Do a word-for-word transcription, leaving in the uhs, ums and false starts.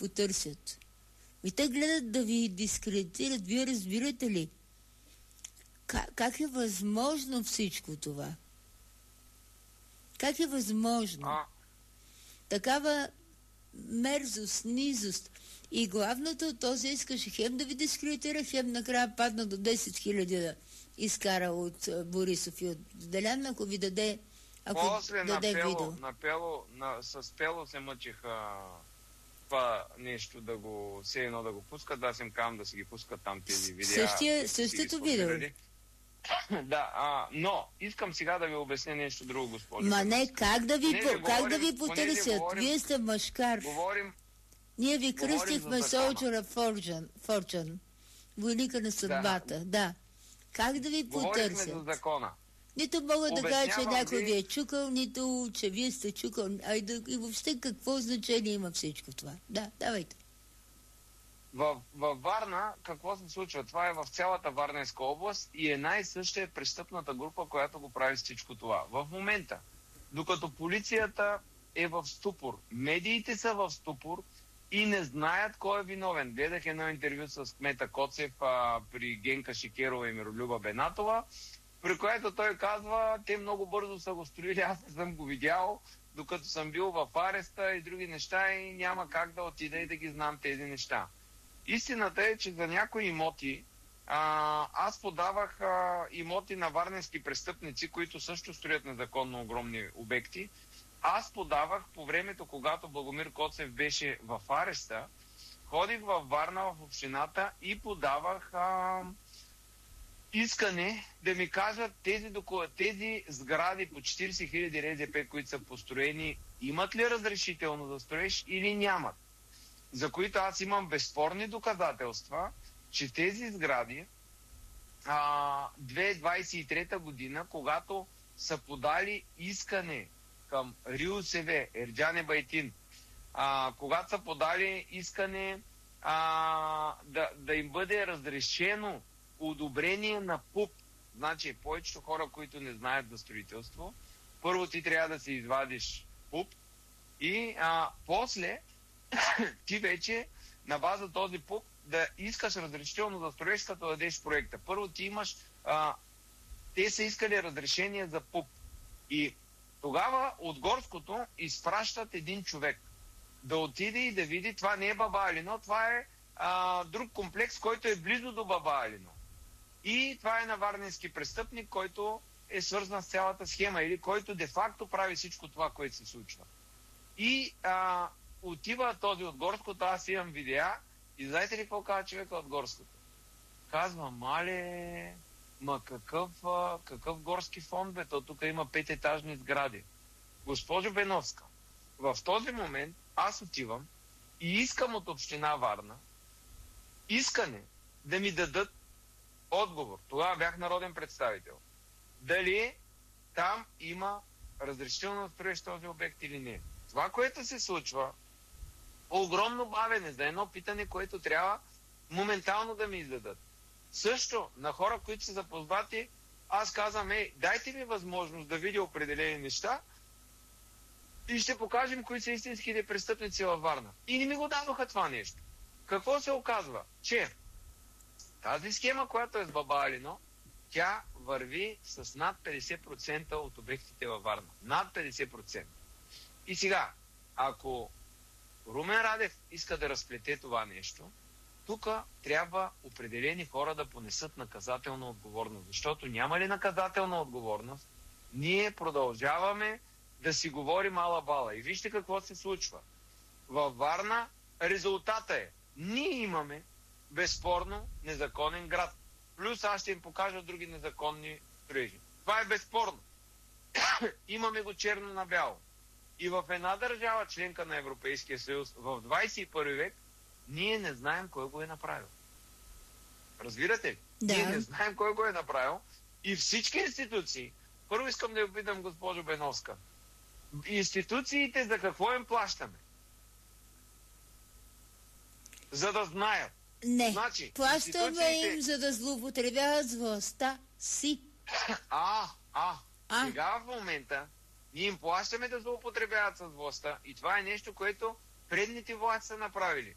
потърсят. И те гледат да ви дискредитират. Вие разбирате ли? Как, как е възможно всичко това? Как е възможно? А. Такава мерзост, низост. И главното, този искаше хем да ви дискредитира, хем накрая падна до десет хиляди да изкара от Борисов и от Делян, ако ви даде, ако После даде на видео. пело, на пело, на, с пело се мъчиха това нещо да го, все едно да го пускат, да аз им казвам да си ги пускат там тези видеа. Същия, същото видео. Да, а, но искам сега да ви обясня нещо друго, госпожо. Ма не, как да ви, Понеже по, как говорим- да ви потърсят? говорим- Вие сте мъжкар. Говорим, Ние ви говорим кръстихме за закона. Soldier of Fortune, Fortune, войника на съдбата. Да. да. Как да ви говорихме потърсят? за закона. Нито мога да кажа, че Обяснявам някой ви- ви е чукал, нито че вие сте чукал. А и, да, и въобще какво значение има всичко това? Да, давайте. В, във Варна какво се случва? Това е в цялата Варненска област и една и съща е престъпната група, която го прави всичко това. В момента, докато полицията е в ступор, медиите са в ступор и не знаят кой е виновен. Гледах едно интервю с кмета Коцев а, при Генка Шикерова и Миролюба Бенатова, при което той казва, те много бързо са го строили, аз не съм го видял, докато съм бил в ареста и други неща и няма как да отида и да ги знам тези неща. Истината е, че за някои имоти, а, аз подавах а, имоти на варненски престъпници, които също строят незаконно огромни обекти. Аз подавах по времето, когато Благомир Коцев беше в ареста, ходих във Варна, в общината и подавах а, искане да ми кажат тези, доку... тези сгради по четирийсет хиляди РЗП, които са построени, имат ли разрешително да строиш или нямат. За които аз имам безспорни доказателства, че тези сгради а, две хиляди двадесет и трета година, когато са подали искане към РИОСВ, Ерджан Байтин, а, когато са подали искане а, да, да им бъде разрешено одобрение на ПУП. Значи, повечето хора, които не знаят за строителство, първо ти трябва да си извадиш ПУП и а, после ти вече на база този ПУП да искаш разрешително за строеж, като дадеш проекта. Първо ти имаш... А, те са искали разрешение за ПУП. И тогава от Горското изпращат един човек да отиде и да види, това не е Баба Алино, това е а, друг комплекс, който е близо до Баба Алино. И това е наварненски престъпник, който е свързан с цялата схема или който де-факто прави всичко това, което се случва. И а, отива този от Горското, аз имам видеа и знаете ли какво казва човека от Горското? Казва, мале, ма какъв, а, какъв горски фонд бе, то тук има пететажни сгради. Госпожо Беновска, в този момент аз отивам и искам от община Варна искане да ми дадат отговор. Тогава бях народен представител. Дали там има разрешително да строиш този обект или не. Това, което се случва, огромно бавене за едно питане, което трябва моментално да ми издадат. Също на хора, които са запознати, аз казвам, ей, дайте ми възможност да видя определени неща и ще покажем кои са истинските престъпници във Варна. И не ми го дадоха това нещо. Какво се оказва? Че тази схема, която е с Баба Алино, тя върви с над петдесет процента от обектите във Варна. Над петдесет процента. И сега, ако Румен Радев иска да разплете това нещо, тук трябва определени хора да понесат наказателна отговорност. Защото няма ли наказателна отговорност, ние продължаваме да си говорим ала-бала. И вижте какво се случва. Във Варна резултата е, ние имаме безспорно незаконен град. Плюс аз ще им покажа други незаконни строежи. Това е безспорно. Имаме го черно на бяло. И в една държава, членка на Европейския съюз, в двадесет и първи век, ние не знаем кой го е направил. Разбирате ли? Да. Ние не знаем кой го е направил. И всички институции, първо искам да ви питам, госпожо Беновска, институциите за какво им плащаме? За да знаят. Не, Значи, плащаме институциите... им, за да злоупотребяват с властта си. А, а, А. сега в момента ние им плащаме да злоупотребяват с властта и това е нещо, което предните власти са направили.